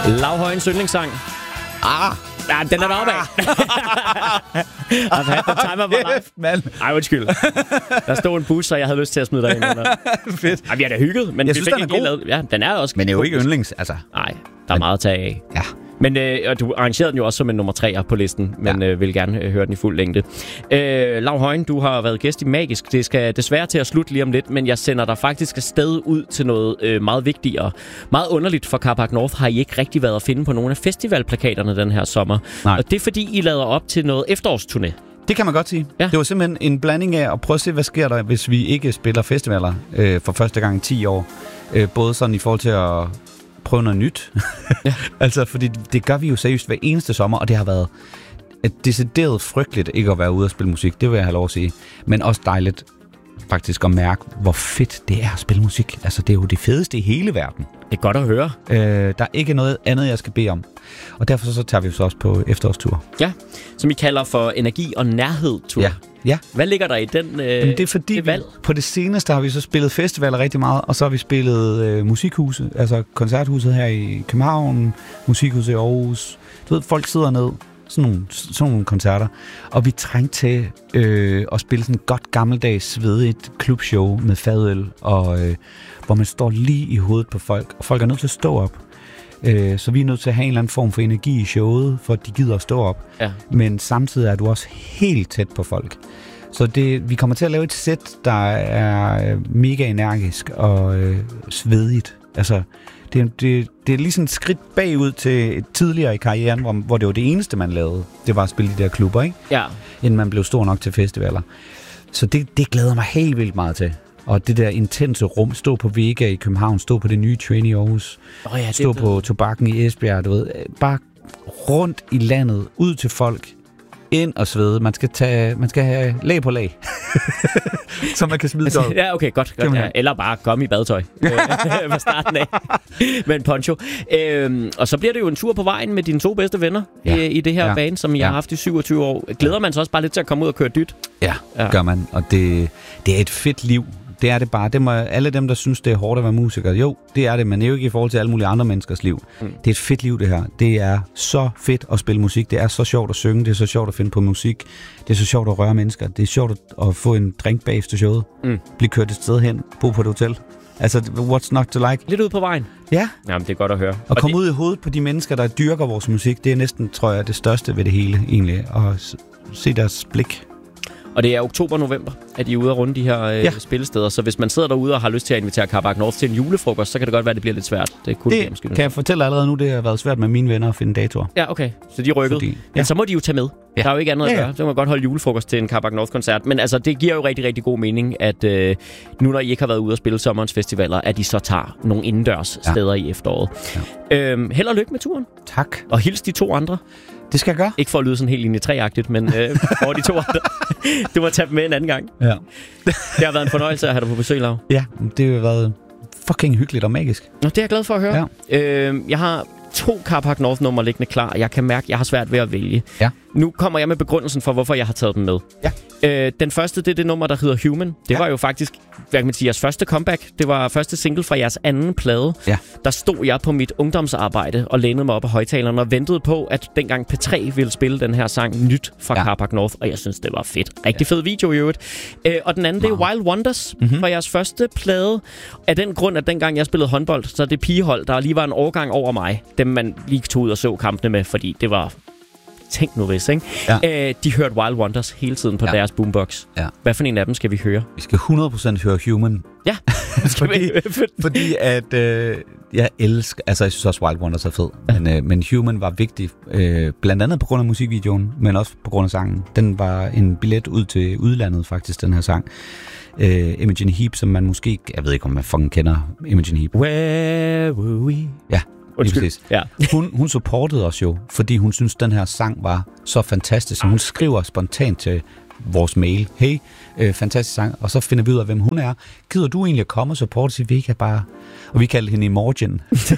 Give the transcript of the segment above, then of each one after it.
Lavhøjens yndlingssang. Ja, den er deroppe af. I've had the time of my life. Ej, undskyld. Der stod en bus, og jeg havde lyst til at smide dig ind under. Fedt. Ej, vi har da hygget, men jeg vi synes, fik den er ikke god. lavet. Ja, den er også. Men det er jo ikke yndlings, altså. Nej, der er meget at tage af. Ja. Men og du arrangerede den jo også som en nummer 3'er på listen, men vil gerne høre den i fuld længde. Lau Højen, du har været gæst i Magisk. Det skal desværre til at slutte lige om lidt, men jeg sender dig faktisk afsted ud til noget meget vigtigere. Meget underligt for Carpark North har I ikke rigtig været at finde på nogle af festivalplakaterne den her sommer. Nej. Og det er fordi, I lader op til noget efterårsturné. Det kan man godt sige. Ja. Det var simpelthen en blanding af at prøve at se, hvad sker der, hvis vi ikke spiller festivaler for første gang i 10 år. Både sådan i forhold til at prøve noget nyt. Ja. Altså, fordi det gør vi jo seriøst hver eneste sommer, og det har været et decideret frygteligt ikke at være ude og spille musik. Det vil jeg have lov at sige. Men også dejligt faktisk at mærke, hvor fedt det er at spille musik. Altså, det er jo det fedeste i hele verden. Det er godt at høre. Der er ikke noget andet, jeg skal bede om. Og derfor så tager vi så også på efterårstur. Ja, som I kalder for energi- og nærhed-tur. Ja. Hvad ligger der i den det er fordi, det valg? På det seneste har vi så spillet festivaler rigtig meget, og så har vi spillet musikhuse, altså koncerthuset her i København, musikhuset i Aarhus. Du ved, folk sidder ned, sådan nogle koncerter, og vi trængte til at spille sådan et godt gammeldags svedigt klubshow med fadøl, og hvor man står lige i hovedet på folk, og folk er nødt til at stå op. Så vi er nødt til at have en eller anden form for energi i showet, for at de gider at stå op. Ja. Men samtidig er du også helt tæt på folk. Så vi kommer til at lave et sæt, der er mega energisk og svedigt. Altså, det er lige sådan et skridt bagud til tidligere i karrieren, hvor det var det eneste, man lavede. Det var at spille de der klubber, ikke? Ja. Inden man blev stor nok til festivaler. Så det glæder mig helt vildt meget til. Og det der intense rum, stå på Vega i København, stå på det nye Train i Aarhus, stå på Tobakken i Esbjerg, du ved, bare rundt i landet, ud til folk, ind og svede. Man skal have lag på lag, så man kan smide tøjet. Ja, okay, godt. Ja. Eller bare komme i badetøj fra starten af med en poncho. Og så bliver det jo en tur på vejen med dine 2 bedste venner i det her band, som I har haft i 27 år. Glæder man sig også bare lidt til at komme ud og køre dyt? Ja, gør man. Og det er et fedt liv. Det er det bare. Alle dem, der synes, det er hårdt at være musiker, jo, det er det, men det er jo ikke i forhold til alle mulige andre menneskers liv. Det er et fedt liv, det her. Det er så fedt at spille musik. Det er så sjovt at synge. Det er så sjovt at finde på musik. Det er så sjovt at røre mennesker. Det er sjovt at få en drink bagefter showet. Blive kørt et sted hen. Bo på et hotel. Altså, what's not to like? Lidt ud på vejen. Ja. Jamen, det er godt at høre. Og komme ud i hovedet på de mennesker, der dyrker vores musik, det er næsten, tror jeg, det største ved det hele, egentlig. At se deres blik. Og det er oktober-november, at I er ude og runde de her spillesteder. Så hvis man sidder derude og har lyst til at invitere Carpark North til en julefrokost, så kan det godt være, at det bliver lidt svært. Det kan jeg fortælle allerede nu, det har været svært med mine venner at finde datoer. Ja, okay. Så de er rykket. Men så må de jo tage med. Ja. Der er jo ikke andet at gøre. Så må man godt holde julefrokost til en Carpark North-koncert. Men altså, det giver jo rigtig, rigtig god mening, at nu når I ikke har været ude og spille sommerens festivaler, at I så tager nogle indendørs steder i efteråret. Ja. Held og lykke med turen. Tak. Og hils de 2 andre. Det skal jeg gøre. Ikke for at lyde sådan helt linje 3-agtigt, men for de 2 andre. Du må tage dem med en anden gang. Ja. Det har været en fornøjelse at have dig på besøg, Lau. Ja, det har været fucking hyggeligt og magisk. Nå, det er jeg glad for at høre. Ja. Jeg har 2 Carpark North-numre liggende klar, og jeg kan mærke, at jeg har svært ved at vælge. Ja. Nu kommer jeg med begrundelsen for, hvorfor jeg har taget dem med. Ja. Den første, det er det nummer, der hedder Human. Det var jo faktisk, hvad kan man sige, jeres første comeback. Det var første single fra jeres anden plade. Ja. Der stod jeg på mit ungdomsarbejde og lænede mig op af højtalerne og ventede på, at dengang P3 ville spille den her sang nyt fra Carpark North, og jeg synes, det var fedt. Rigtig fed video i øvrigt. Og den anden, det er Wild Wonders fra jeres første plade. Af den grund, at dengang jeg spillede håndbold, så det pigehold, der lige var en årgang over mig, dem man lige tog ud og så kampene med, fordi det var... Tænk nu hvis, ikke? Ja. De hørte Wild Wonders hele tiden på deres boombox. Ja. Hvad for en af dem skal vi høre? Vi skal 100% høre Human. Ja. fordi at jeg elsker... Altså, jeg synes også, Wild Wonders er fed. Ja. Men Human var vigtig. Blandt andet på grund af musikvideoen, men også på grund af sangen. Den var en billet ud til udlandet, faktisk, den her sang. Imogen Heap, som man måske... Jeg ved ikke, om man fucking kender Imogen Heap. Where were we? Ja. Ja. Hun supportede os jo, fordi hun synes, den her sang var så fantastisk, så hun skriver spontant til vores mail, hey, fantastisk sang, og så finder vi ud af, hvem hun er. Gider du egentlig at komme og supporte sig? Vi kan bare... Og vi kaldte hende Imogen.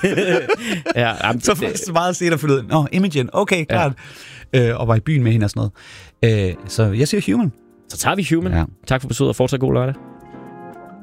Så meget set at finde ud af, nå, Imogen, okay, klart. Og var i byen med hende og sådan noget. Så jeg siger Human. Så tager vi Human. Ja. Tak for besøget, og fortsat god lørdag.